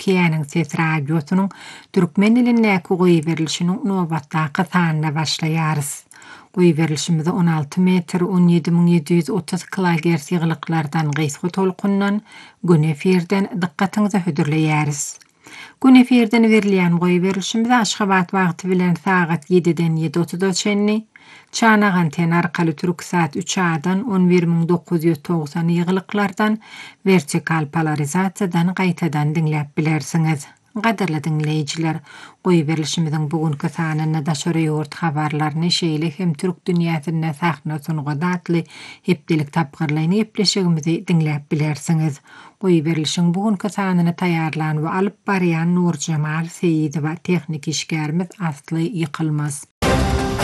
Türkiýanyň Ses radiosynyň türkmen dilindäki goýy berilişiniň nobatdaky sanyna başlaýarys. Goýy berilişimizi 16 metr 17730 kHz ýyglyklardan gysga tolkundan gün efirden dikkatiňizi hödürleýäris. Gün efirden berilýän goýy berilişimiz Aşgabat wagty bilen sagat 7-den 7.30 Çanagan anten arkaly Türksat 3A-dan 11990 ýyglyklardan vertikal polarizasiýadan gaýtadan dinläp bilersiňiz. Gaderli dinleýijiler, goýy berilişimiziň bugünkü sanyna daşary ýurt habarlaryny şeýle hem türk dünýäsinde sahna sunuga datly hepdelik tapgyrlaryny epleşigimizi dinläp bilersiňiz. Goýy berilişiň bugünkü sanyny taýýarlan we alyp barýan Nurjamal Seýidowa, tehnik işgärimiz Asly Ýykylmaz.